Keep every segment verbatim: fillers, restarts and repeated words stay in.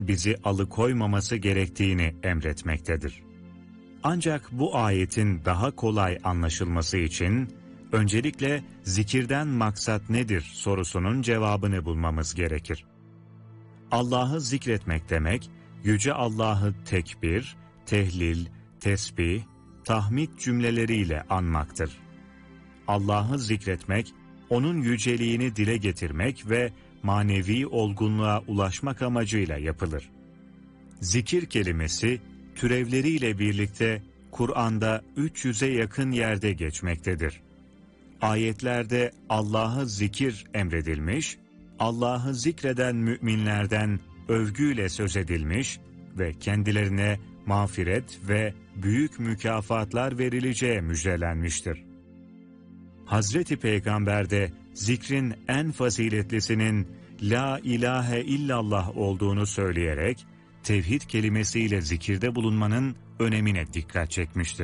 bizi alıkoymaması gerektiğini emretmektedir. Ancak bu ayetin daha kolay anlaşılması için öncelikle zikirden maksat nedir sorusunun cevabını bulmamız gerekir. Allah'ı zikretmek demek, Yüce Allah'ı tekbir, tehlil, tesbih, tahmid cümleleriyle anmaktır. Allah'ı zikretmek, onun yüceliğini dile getirmek ve manevi olgunluğa ulaşmak amacıyla yapılır. Zikir kelimesi, türevleriyle birlikte Kur'an'da üç yüze yakın yerde geçmektedir. Ayetlerde Allah'ı zikir emredilmiş, Allah'ı zikreden müminlerden övgüyle söz edilmiş ve kendilerine mağfiret ve büyük mükafatlar verileceği müjdelenmiştir. Hazreti Peygamber de zikrin en faziletlisinin La ilahe illallah olduğunu söyleyerek, tevhid kelimesiyle zikirde bulunmanın önemine dikkat çekmiştir.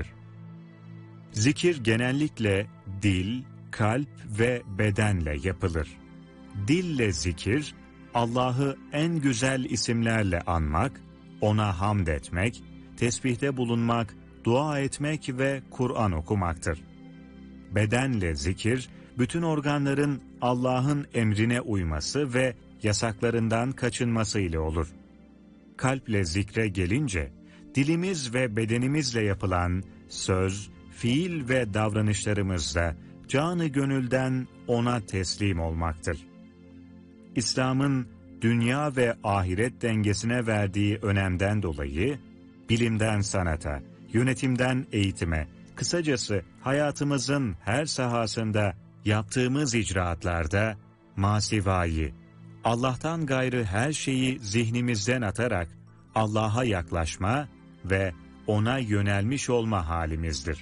Zikir genellikle dil, kalp ve bedenle yapılır. Dille zikir, Allah'ı en güzel isimlerle anmak, ona hamd etmek, tesbihte bulunmak, dua etmek ve Kur'an okumaktır. Bedenle zikir, bütün organların Allah'ın emrine uyması ve yasaklarından kaçınması ile olur. Kalple zikre gelince, dilimiz ve bedenimizle yapılan söz, fiil ve davranışlarımızda canı gönülden ona teslim olmaktır. İslam'ın dünya ve ahiret dengesine verdiği önemden dolayı, bilimden sanata, yönetimden eğitime, kısacası hayatımızın her sahasında yaptığımız icraatlarda masivayı, Allah'tan gayrı her şeyi zihnimizden atarak Allah'a yaklaşma ve ona yönelmiş olma halimizdir.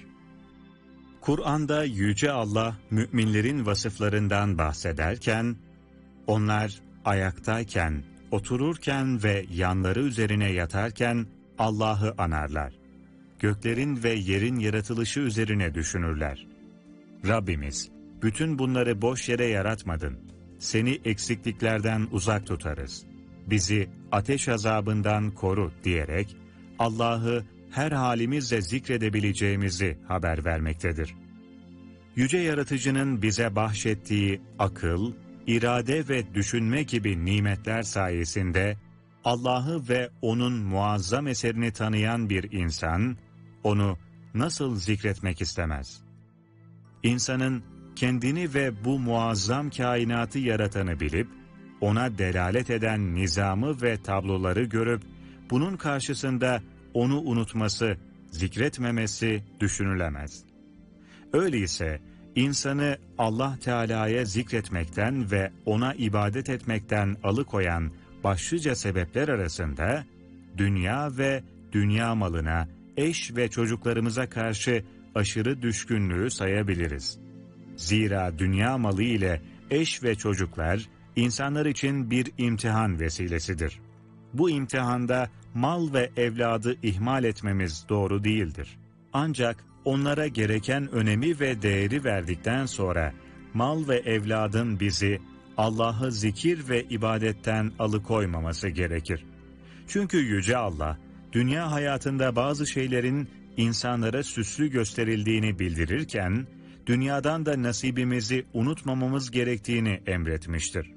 Kur'an'da Yüce Allah müminlerin vasıflarından bahsederken, onlar ayaktayken, otururken ve yanları üzerine yatarken Allah'ı anarlar. Göklerin ve yerin yaratılışı üzerine düşünürler. Rabbimiz, bütün bunları boş yere yaratmadın. Seni eksikliklerden uzak tutarız. Bizi ateş azabından koru diyerek Allah'ı her halimizle zikredebileceğimizi haber vermektedir. Yüce Yaratıcı'nın bize bahşettiği akıl, irade ve düşünme gibi nimetler sayesinde Allah'ı ve O'nun muazzam eserini tanıyan bir insan, O'nu nasıl zikretmek istemez? İnsanın kendini ve bu muazzam kainatı yaratanı bilip, ona delalet eden nizamı ve tabloları görüp, bunun karşısında onu unutması, zikretmemesi düşünülemez. Öyleyse, insanı Allah Teala'ya zikretmekten ve ona ibadet etmekten alıkoyan başlıca sebepler arasında, dünya ve dünya malına, eş ve çocuklarımıza karşı aşırı düşkünlüğü sayabiliriz. Zira dünya malı ile eş ve çocuklar, insanlar için bir imtihan vesilesidir. Bu imtihanda mal ve evladı ihmal etmemiz doğru değildir. Ancak onlara gereken önemi ve değeri verdikten sonra, mal ve evladın bizi Allah'ı zikir ve ibadetten alıkoymaması gerekir. Çünkü Yüce Allah, dünya hayatında bazı şeylerin insanlara süslü gösterildiğini bildirirken, dünyadan da nasibimizi unutmamamız gerektiğini emretmiştir.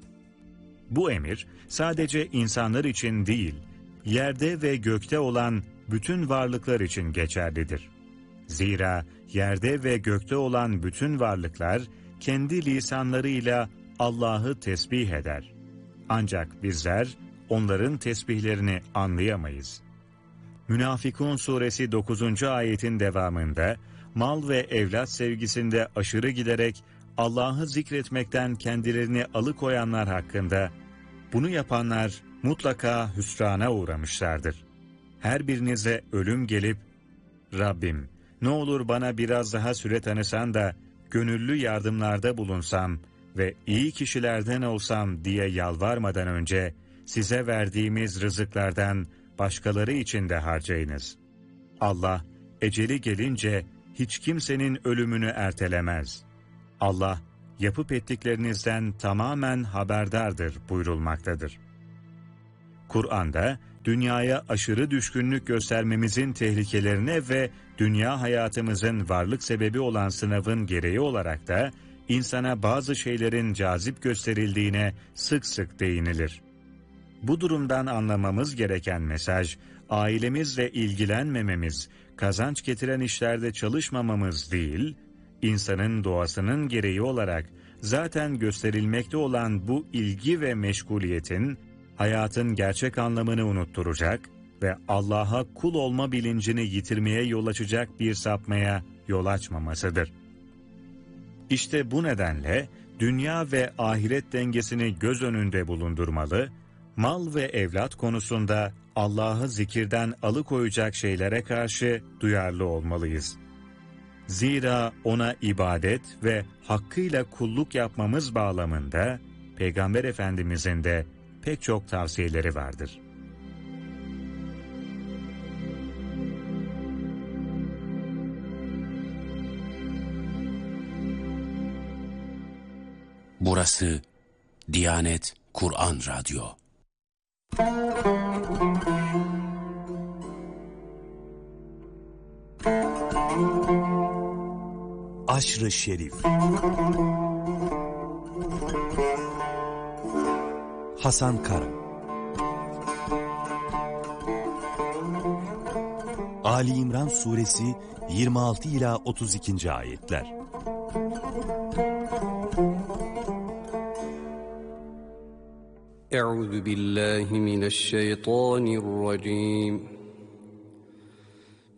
Bu emir sadece insanlar için değil, yerde ve gökte olan bütün varlıklar için geçerlidir. Zira yerde ve gökte olan bütün varlıklar kendi lisanlarıyla Allah'ı tesbih eder. Ancak bizler onların tesbihlerini anlayamayız. Münafıkun suresi dokuzuncu ayetin devamında, mal ve evlat sevgisinde aşırı giderek Allah'ı zikretmekten kendilerini alıkoyanlar hakkında, bunu yapanlar mutlaka hüsrana uğramışlardır. Her birinize ölüm gelip, Rabbim ne olur bana biraz daha süre tanısan da gönüllü yardımlarda bulunsam ve iyi kişilerden olsam diye yalvarmadan önce size verdiğimiz rızıklardan başkaları için de harcayınız. Allah eceli gelince hiç kimsenin ölümünü ertelemez. Allah yapıp ettiklerinizden tamamen haberdardır buyurulmaktadır. Kur'an'da dünyaya aşırı düşkünlük göstermemizin tehlikelerine ve dünya hayatımızın varlık sebebi olan sınavın gereği olarak da insana bazı şeylerin cazip gösterildiğine sık sık değinilir. Bu durumdan anlamamız gereken mesaj, ailemizle ilgilenmememiz, kazanç getiren işlerde çalışmamamız değil, insanın doğasının gereği olarak zaten gösterilmekte olan bu ilgi ve meşguliyetin, hayatın gerçek anlamını unutturacak ve Allah'a kul olma bilincini yitirmeye yol açacak bir sapmaya yol açmamasıdır. İşte bu nedenle dünya ve ahiret dengesini göz önünde bulundurmalı, mal ve evlat konusunda Allah'ı zikirden alıkoyacak şeylere karşı duyarlı olmalıyız. Zira ona ibadet ve hakkıyla kulluk yapmamız bağlamında Peygamber Efendimizin de pek çok tavsiyeleri vardır. Burası Diyanet Kur'an Radyo. Aşr-ı Şerif. Hasan Kara. Ali İmran Suresi yirmi altı ila otuz ikinci ayetler. Euzu billahi mineşşeytanirracim.